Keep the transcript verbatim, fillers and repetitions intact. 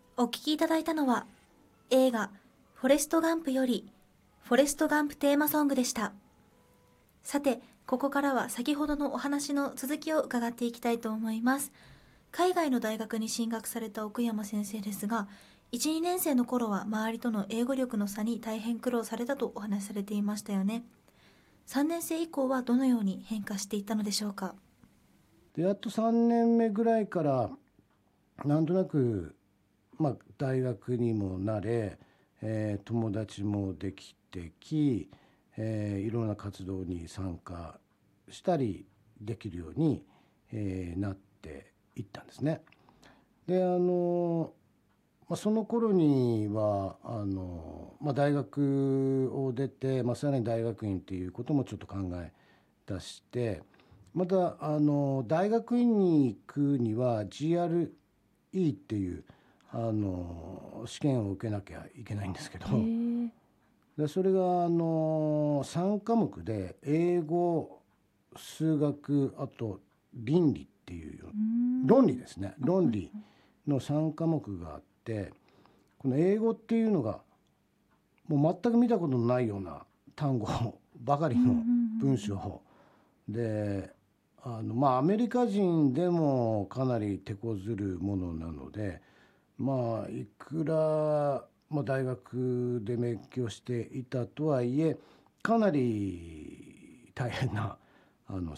お聞きいただいたのは映画フォレストガンプよりフォレストガンプテーマソングでした。さて、ここからは先ほどのお話の続きを伺っていきたいと思います。海外の大学に進学された奥山先生ですが、いち、にねん生の頃は周りとの英語力の差に大変苦労されたとお話しされていましたよね。さんねん生以降はどのように変化していったのでしょうか。 でやっとさんねんめぐらいからなんとなく、まあ、大学にも慣れ、えー友達もできてき、えーいろんな活動に参加したりできるように、えーなっていったんですね。であのまあ、その頃にはあの、まあ、大学を出て、まあ、さらに大学院っていうこともちょっと考え出して、またあの大学院に行くには ジーアールイー っていうあの試験を受けなきゃいけないんですけど、 へえ。 でそれがあのさん科目で英語、数学、あと倫理っていううーん。 論理ですね、論理のさん科目があって、この英語っていうのがもう全く見たことのないような単語ばかりうんうんうの文ん章で、あのまあアメリカ人でもかなり手こずるものなので、まあいくら、まあ、大学で勉強していたとはいえかなり大変なあの